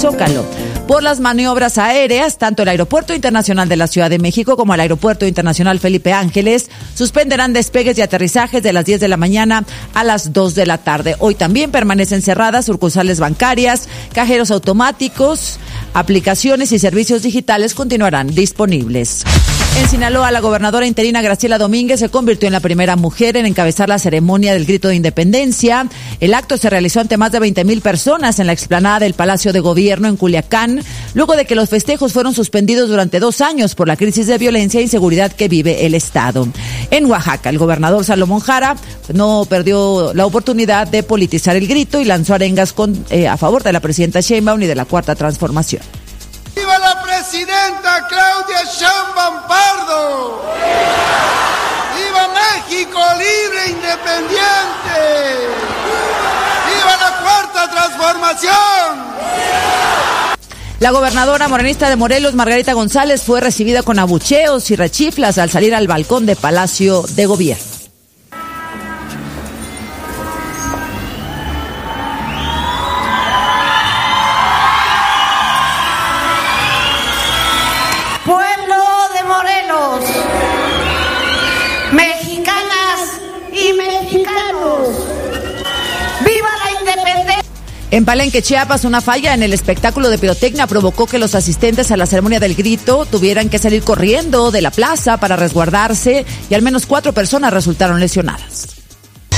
Zócalo. Por las maniobras aéreas, tanto el Aeropuerto Internacional de la Ciudad de México como el Aeropuerto Internacional Felipe Ángeles suspenderán despegues y aterrizajes de las 10 de la mañana a las 2 de la tarde. Hoy también permanecen cerradas sucursales bancarias, cajeros automáticos, aplicaciones y servicios digitales continuarán disponibles. En Sinaloa, la gobernadora interina Graciela Domínguez se convirtió en la primera mujer en encabezar la ceremonia del Grito de Independencia. El acto se realizó ante más de 20,000 personas en la explanada del Palacio de Gobierno en Culiacán, luego de que los festejos fueron suspendidos durante 2 años por la crisis de violencia e inseguridad que vive el Estado. En Oaxaca, el gobernador Salomón Jara no perdió la oportunidad de politizar el grito y lanzó arengas a favor de la presidenta Sheinbaum y de la Cuarta Transformación. ¡Viva la presidenta Claudia Sheinbaum Pardo! ¡Viva México libre e independiente! ¡Viva la Cuarta Transformación! La gobernadora morenista de Morelos, Margarita González, fue recibida con abucheos y rechiflas al salir al balcón de Palacio de Gobierno. Pueblo de Morelos, mexicanas y mexicanos, ¡viva la independencia! En Palenque, Chiapas, una falla en el espectáculo de pirotecnia provocó que los asistentes a la ceremonia del grito tuvieran que salir corriendo de la plaza para resguardarse y al menos 4 personas resultaron lesionadas.